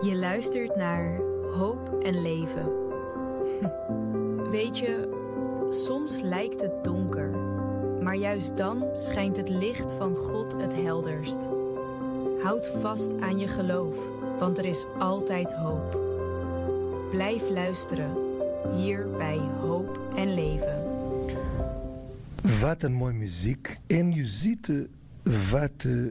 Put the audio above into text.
Je luistert naar Hoop en Leven. Weet je, soms lijkt het donker, maar juist dan schijnt het licht van God het helderst. Houd vast aan je geloof, want er is altijd hoop. Blijf luisteren, hier bij Hoop en Leven. Wat een mooie muziek. En je ziet wat